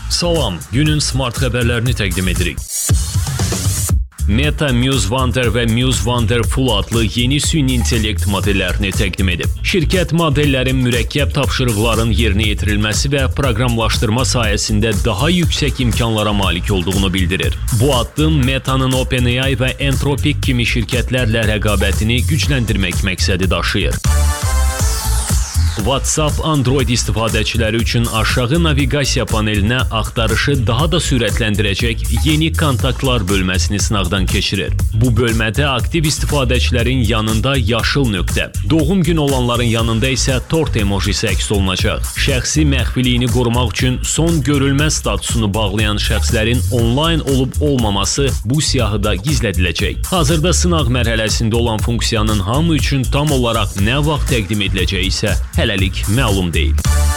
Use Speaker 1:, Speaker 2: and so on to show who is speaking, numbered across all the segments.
Speaker 1: Salam, günün smart xəbərlərini təqdim edirik. Meta Muse Wonder və Muse Wonder Full adlı yeni süni intellekt modellərini təqdim edib. Şirkət modellərin mürəkkəb tapşırıqların yerinə yetirilməsi və proqramlaşdırma sayəsində daha yüksək imkanlara malik olduğunu bildirir. Bu addım Meta'nın OpenAI və Anthropic kimi şirkətlərlə rəqabətini gücləndirmək məqsədi daşıyır. WhatsApp Android istifadəçiləri üçün aşağı naviqasiya panelinə axtarışı daha da sürətləndirəcək yeni kontaktlar bölməsini sınaqdan keçirir. Bu bölmədə aktiv istifadəçilərin yanında yaşıl nöqtə, doğum günü olanların yanında isə tort emojisi əks olunacaq. Şəxsi məxfiliyini qorumaq üçün son görülmə statusunu bağlayan şəxslərin onlayn olub-olmaması bu siyahıda gizlədiləcək. Hazırda sınaq mərhələsində olan funksiyanın hamı üçün tam olaraq nə vaxt təqdim ediləcəyi isə hələlik məlum deyil.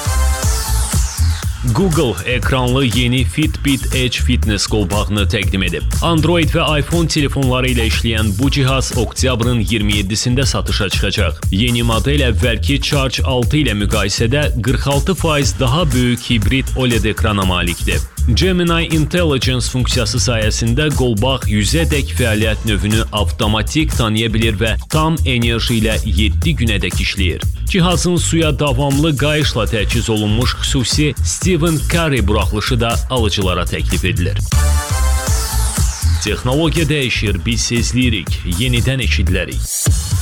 Speaker 1: Google ekranlı yeni Fitbit Edge Fitness qolbağını təqdim edib. Android və iPhone telefonları ilə işləyən bu cihaz oktyabrın 27-sində satışa çıxacaq. Yeni model əvvəlki Charge 6 ilə müqayisədə 46% daha böyük hibrid OLED ekrana malikdir. Gemini Intelligence funksiyası sayəsində qolbaq 100-ədək fəaliyyət növünü avtomatik tanıya bilir və tam enerji ilə 7 günədək işləyir. Cihazın suya davamlı qayışla təchiz olunmuş xüsusi Stephen Curry buraxılışı da alıcılara təklif edilir. Texnologiya dəyişir, biz sezləyirik, yenidən eşidilərik.